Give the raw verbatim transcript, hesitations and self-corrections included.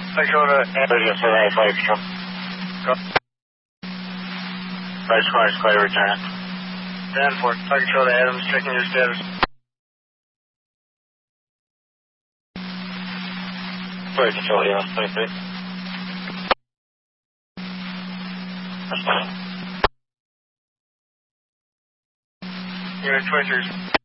Dakota, Radio seven eight five control. go. Flight squad is clear to return. Danforth, Dakota Adams, checking your status. Flight control, yeah, twenty-three. Unit twenty-three.